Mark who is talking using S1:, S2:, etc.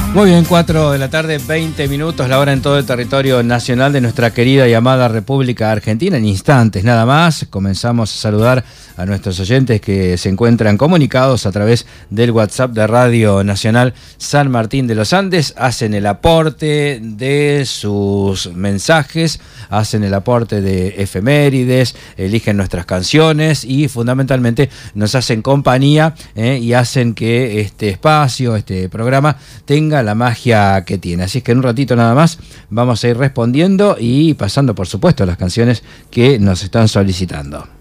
S1: Muy bien, 4 de la tarde, 20 minutos, la hora en todo el territorio nacional de nuestra querida y amada República Argentina. En instantes nada más comenzamos a saludar a nuestros oyentes que se encuentran comunicados a través del WhatsApp de Radio Nacional San Martín de los Andes. Hacen el aporte de sus mensajes, hacen el aporte de efemérides, eligen nuestras canciones y fundamentalmente nos hacen compañía y hacen que este espacio, este programa tenga la magia que tiene. Así es que en un ratito nada más vamos a ir respondiendo y pasando por supuesto las canciones que nos están solicitando.